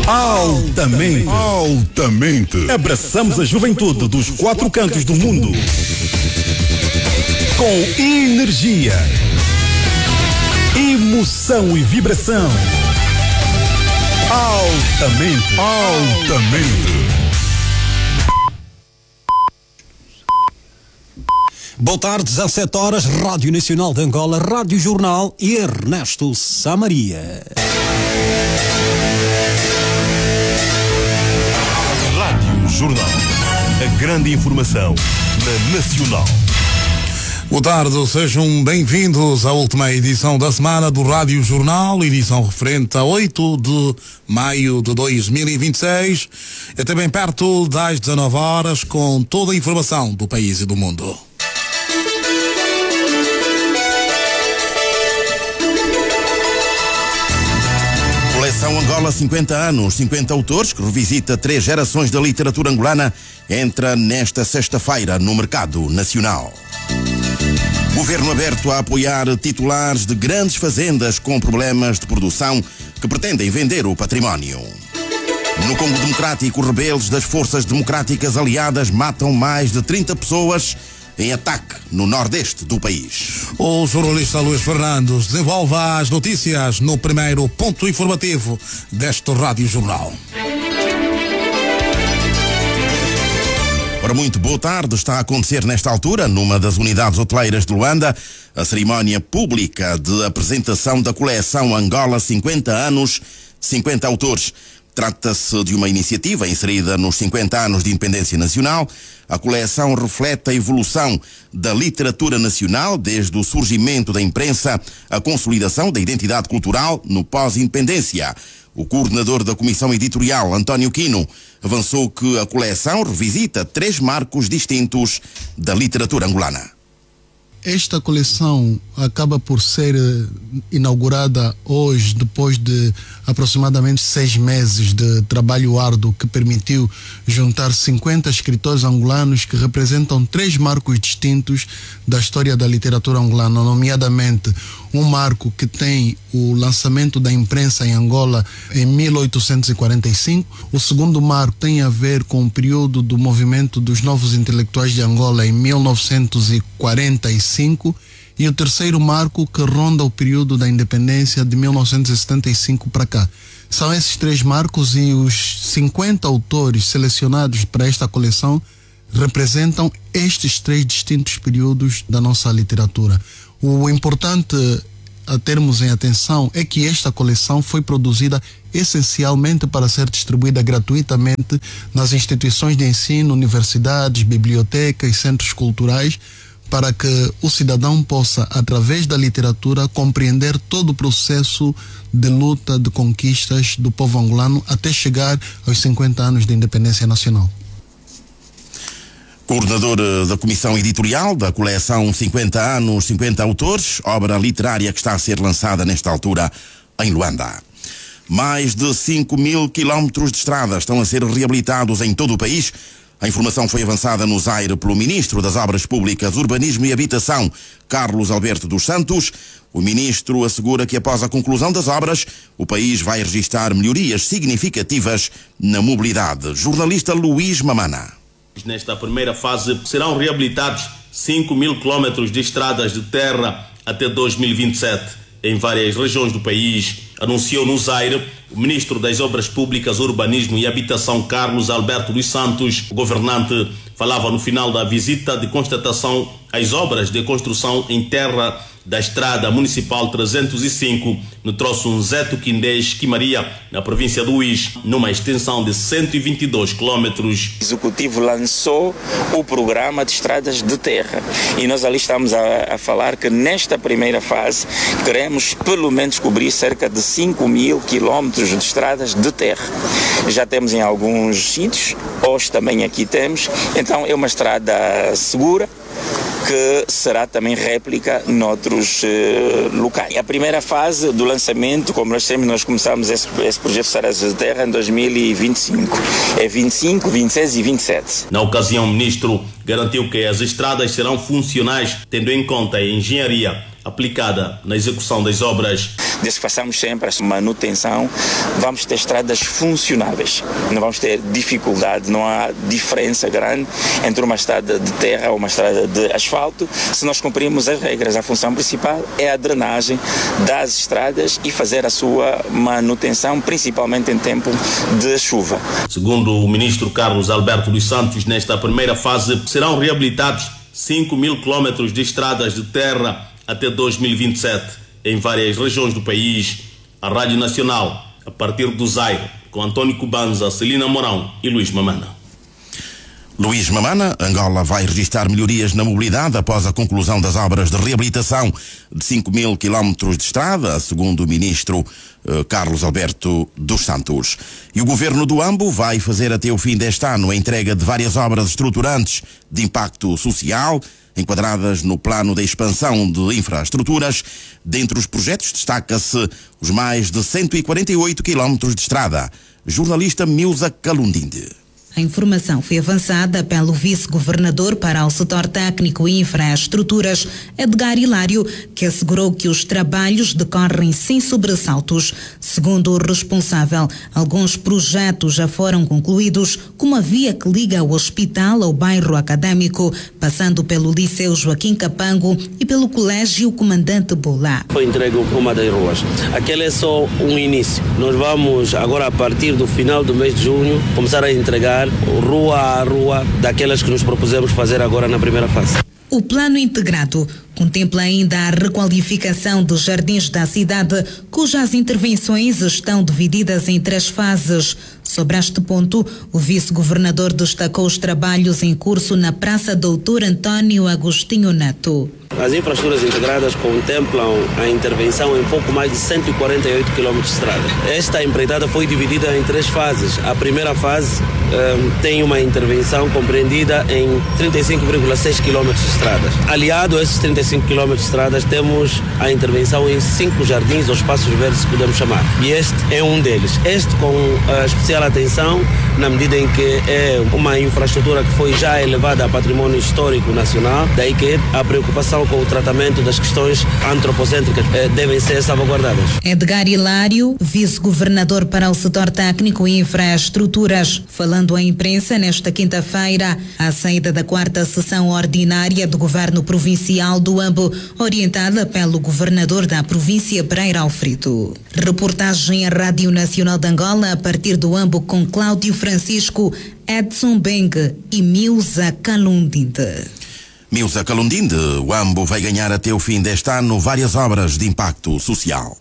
Altamente. Altamente. Abraçamos a juventude dos 4 cantos do mundo. Com energia, emoção e vibração. Altamente. Altamente. Boa tarde, 17 horas, Rádio Nacional de Angola, Rádio Jornal e Ernesto Samaria. Rádio Jornal. A grande informação na Nacional. Boa tarde, sejam bem-vindos à última edição da semana do Rádio Jornal, edição referente a 8 de maio de 2026, até bem perto das 19 horas, com toda a informação do país e do mundo. Coleção Angola 50 anos, 50 autores, que revisita 3 gerações da literatura angolana, entra nesta sexta-feira no mercado nacional. Governo aberto a apoiar titulares de grandes fazendas com problemas de produção que pretendem vender o património. No Congo Democrático, rebeldes das Forças Democráticas Aliadas matam mais de 30 pessoas em ataque no nordeste do país. O jornalista Luís Fernandes desenvolve as notícias no primeiro ponto informativo deste Rádio Jornal. Ora, muito boa tarde. Está a acontecer nesta altura, numa das unidades hoteleiras de Luanda, a cerimónia pública de apresentação da coleção Angola 50 anos, 50 autores. Trata-se de uma iniciativa inserida nos 50 anos de independência nacional. A coleção reflete a evolução da literatura nacional, desde o surgimento da imprensa, a consolidação da identidade cultural no pós-independência. O coordenador da Comissão Editorial, António Quino, avançou que a coleção revisita 3 marcos distintos da literatura angolana. Esta coleção acaba por ser inaugurada hoje, depois de aproximadamente 6 meses de trabalho árduo que permitiu juntar 50 escritores angolanos que representam 3 marcos distintos da história da literatura angolana, nomeadamente um marco que tem o lançamento da imprensa em Angola em 1845, o segundo marco tem a ver com o período do movimento dos novos intelectuais de Angola em 1945, e o terceiro marco que ronda o período da independência de 1975 para cá. São esses 3 marcos, e os 50 autores selecionados para esta coleção representam estes 3 distintos períodos da nossa literatura. O importante a termos em atenção é que esta coleção foi produzida essencialmente para ser distribuída gratuitamente nas instituições de ensino, universidades, bibliotecas e centros culturais, para que o cidadão possa, através da literatura, compreender todo o processo de luta, de conquistas do povo angolano até chegar aos 50 anos de independência nacional. Coordenador da Comissão Editorial da coleção 50 anos, 50 autores, obra literária que está a ser lançada nesta altura em Luanda. Mais de 5.000 quilómetros de estradas estão a ser reabilitados em todo o país. A informação foi avançada no Zaire pelo Ministro das Obras Públicas, Urbanismo e Habitação, Carlos Alberto dos Santos. O Ministro assegura que após a conclusão das obras, o país vai registrar melhorias significativas na mobilidade. Jornalista Luís Mamana. Nesta primeira fase serão reabilitados 5.000 quilómetros de estradas de terra até 2027 em várias regiões do país, anunciou no Zaire o Ministro das Obras Públicas, Urbanismo e Habitação, Carlos Alberto dos Santos. O governante falava no final da visita de constatação às obras de construção em terra da Estrada Municipal 305, no troço Zeto Quindês Quimaria, na província do Uís, numa extensão de 122 quilómetros. O Executivo lançou o programa de estradas de terra e nós ali estamos a falar que nesta primeira fase queremos pelo menos cobrir cerca de 5.000 quilómetros de estradas de terra. Já temos em alguns sítios, hoje também aqui temos, então é uma estrada segura, que será também réplica noutros locais. A primeira fase do lançamento, como nós começamos esse projeto de estradas de terra em 2025. É 25, 26 e 27. Na ocasião, o ministro garantiu que as estradas serão funcionais, tendo em conta a engenharia aplicada na execução das obras. Desde que façamos sempre a manutenção, vamos ter estradas funcionáveis. Não vamos ter dificuldade, não há diferença grande entre uma estrada de terra ou uma estrada de asfalto, se nós cumprirmos as regras. A função principal é a drenagem das estradas e fazer a sua manutenção, principalmente em tempo de chuva. Segundo o ministro Carlos Alberto dos Santos, nesta primeira fase serão reabilitados 5.000 quilómetros de estradas de terra até 2027, em várias regiões do país. A Rádio Nacional, a partir do Zaire, com António Cubanza, Celina Mourão e Luís Mamana. Luís Mamana, Angola vai registrar melhorias na mobilidade após a conclusão das obras de reabilitação de 5.000 quilómetros de estrada, segundo o ministro Carlos Alberto dos Santos. E o governo do Ambo vai fazer até o fim deste ano a entrega de várias obras estruturantes de impacto social, enquadradas no plano de expansão de infraestruturas. Dentre os projetos destaca-se os mais de 148 quilómetros de estrada. Jornalista Milza Calundinde. A informação foi avançada pelo vice-governador para o setor técnico e infraestruturas, Edgar Hilário, que assegurou que os trabalhos decorrem sem sobressaltos. Segundo o responsável, alguns projetos já foram concluídos, como a via que liga o hospital ao bairro acadêmico, passando pelo Liceu Joaquim Capango e pelo Colégio Comandante Bola. Foi entregue uma das ruas. Aquele é só um início. Nós vamos agora, a partir do final do mês de junho, começar a entregar rua a rua daquelas que nos propusemos fazer agora na primeira fase. O plano integrado contempla ainda a requalificação dos jardins da cidade, cujas intervenções estão divididas em 3 fases. Sobre este ponto, o vice-governador destacou os trabalhos em curso na Praça Doutor Antônio Agostinho Neto. As infraestruturas integradas contemplam a intervenção em pouco mais de 148 km de estrada. Esta empreitada foi dividida em 3 fases. A primeira fase tem uma intervenção compreendida em 35,6 km de estradas. Aliado a esses 35 km de estradas, temos a intervenção em 5 jardins ou espaços verdes, se podemos chamar. E este é um deles. Este com especial atenção, na medida em que é uma infraestrutura que foi já elevada a patrimônio histórico nacional, daí que a preocupação com o tratamento das questões antropocêntricas devem ser salvaguardadas. Edgar Hilário, vice-governador para o setor técnico e infraestruturas, falando à imprensa nesta quinta-feira, à saída da 4ª sessão ordinária do governo provincial do Ambo, orientada pelo governador da província, Pereira Alfredo. Reportagem à Rádio Nacional de Angola, a partir do Ambo, com Cláudio Francisco, Edson Beng e Milza Calundinde. Milza Calundinde, o Ambo vai ganhar até o fim deste ano várias obras de impacto social.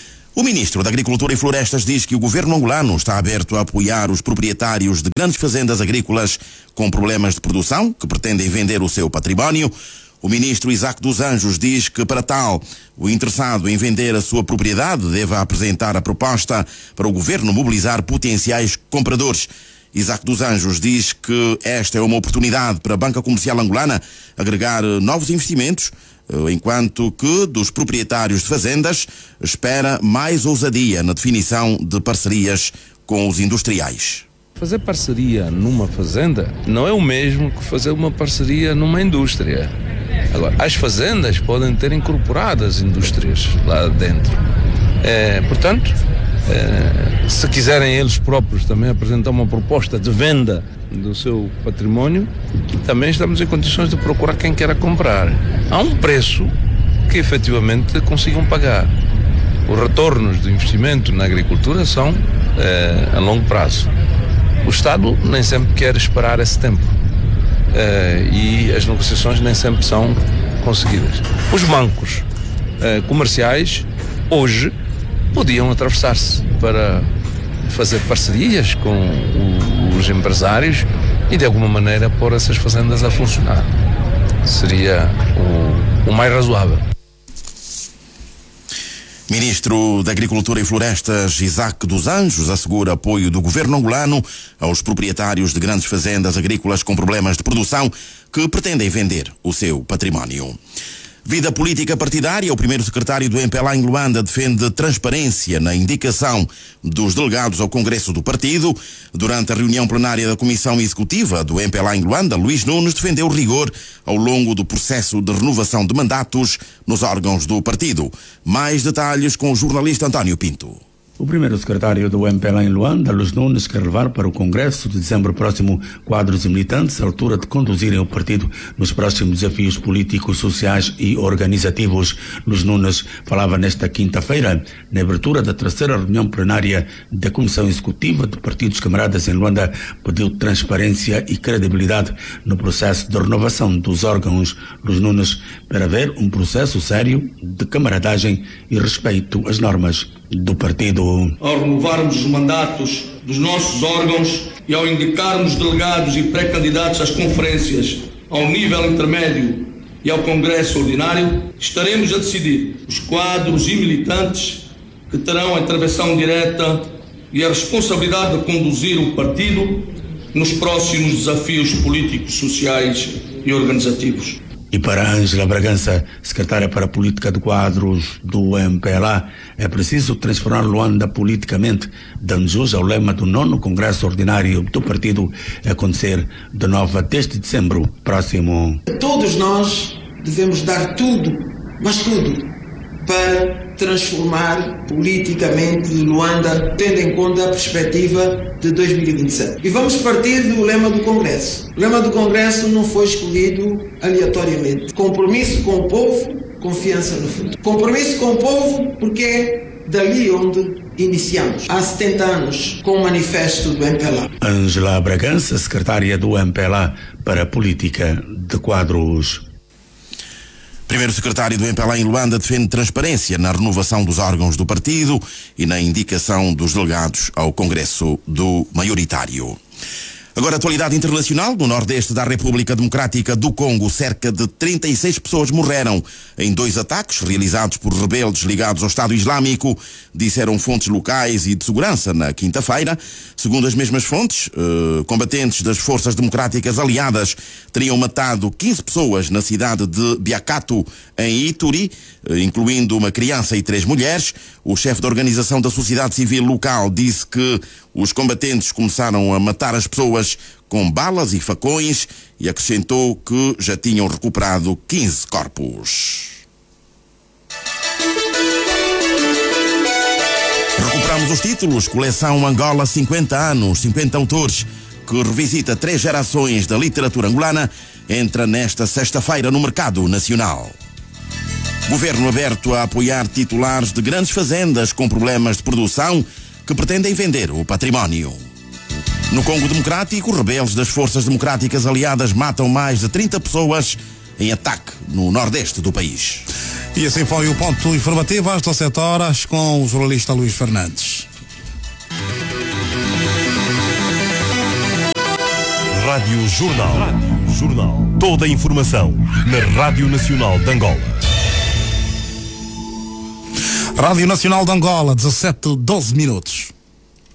O ministro da Agricultura e Florestas diz que o governo angolano está aberto a apoiar os proprietários de grandes fazendas agrícolas com problemas de produção que pretendem vender o seu património. O ministro Isaac dos Anjos diz que, para tal, o interessado em vender a sua propriedade deve apresentar a proposta para o governo mobilizar potenciais compradores. Isaac dos Anjos diz que esta é uma oportunidade para a Banca Comercial Angolana agregar novos investimentos, enquanto que dos proprietários de fazendas espera mais ousadia na definição de parcerias com os industriais. Fazer parceria numa fazenda não é o mesmo que fazer uma parceria numa indústria. Agora, as fazendas podem ter incorporadas indústrias lá dentro. Portanto, se quiserem eles próprios também apresentar uma proposta de venda do seu património, também estamos em condições de procurar quem queira comprar a um preço que efetivamente consigam pagar. Os retornos do investimento na agricultura são a longo prazo. O Estado nem sempre quer esperar esse tempo e as negociações nem sempre são conseguidas. Os bancos comerciais hoje podiam atravessar-se para fazer parcerias com os empresários e de alguma maneira pôr essas fazendas a funcionar. Seria o mais razoável. Ministro da Agricultura e Florestas, Isaac dos Anjos, assegura apoio do governo angolano aos proprietários de grandes fazendas agrícolas com problemas de produção que pretendem vender o seu património. Vida política partidária. O primeiro secretário do MPLA em Luanda defende transparência na indicação dos delegados ao Congresso do partido. Durante a reunião plenária da Comissão Executiva do MPLA em Luanda, Luís Nunes defendeu rigor ao longo do processo de renovação de mandatos nos órgãos do partido. Mais detalhes com o jornalista António Pinto. O primeiro secretário do MPLA em Luanda, Luís Nunes, quer levar para o Congresso de dezembro próximo quadros e militantes à altura de conduzirem o partido nos próximos desafios políticos, sociais e organizativos. Luís Nunes falava nesta quinta-feira, na abertura da terceira reunião plenária da Comissão Executiva do Partido dos Camaradas em Luanda, pediu transparência e credibilidade no processo de renovação dos órgãos. Luís Nunes para haver um processo sério de camaradagem e respeito às normas do partido. Ao renovarmos os mandatos dos nossos órgãos e ao indicarmos delegados e pré-candidatos às conferências ao nível intermédio e ao Congresso Ordinário, estaremos a decidir os quadros e militantes que terão a intervenção direta e a responsabilidade de conduzir o partido nos próximos desafios políticos, sociais e organizativos. E para Ângela Bragança, secretária para a Política de Quadros do MPLA, é preciso transformar Luanda politicamente, dando jus ao lema do 9º Congresso Ordinário do partido, a acontecer de 9 a 10 de dezembro próximo. Todos nós devemos dar tudo, mas tudo, para transformar politicamente Luanda, tendo em conta a perspectiva de 2027. E vamos partir do lema do Congresso. O lema do Congresso não foi escolhido aleatoriamente. Compromisso com o povo, confiança no futuro. Compromisso com o povo porque é dali onde iniciamos, há 70 anos, com o manifesto do MPLA. Ângela Bragança, secretária do MPLA para a Política de Quadros. Primeiro secretário do MPLA em Luanda defende transparência na renovação dos órgãos do partido e na indicação dos delegados ao Congresso do Maioritário. Agora, atualidade internacional. No nordeste da República Democrática do Congo, cerca de 36 pessoas morreram em 2 ataques realizados por rebeldes ligados ao Estado Islâmico, disseram fontes locais e de segurança na quinta-feira. Segundo as mesmas fontes, combatentes das forças democráticas aliadas teriam matado 15 pessoas na cidade de Biakato, em Ituri, incluindo uma criança e 3 mulheres. O chefe da organização da sociedade civil local disse que os combatentes começaram a matar as pessoas com balas e facões e acrescentou que já tinham recuperado 15 corpos. Recuperamos os títulos. Coleção Angola 50 anos, 50 autores, que revisita 3 gerações da literatura angolana, entra nesta sexta-feira no mercado nacional. Governo aberto a apoiar titulares de grandes fazendas com problemas de produção que pretendem vender o património. No Congo Democrático, rebeldes das forças democráticas aliadas matam mais de 30 pessoas em ataque no nordeste do país. E assim foi o ponto informativo às 17 horas com o jornalista Luís Fernandes. Rádio Jornal. Rádio Jornal. Toda a informação na Rádio Nacional de Angola. Rádio Nacional de Angola, 17:12.